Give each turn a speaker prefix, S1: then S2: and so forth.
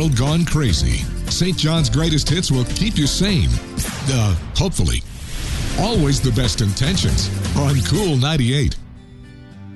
S1: world gone crazy, St. John's greatest hits will keep you sane. Hopefully. Always the best intentions on Cool 98.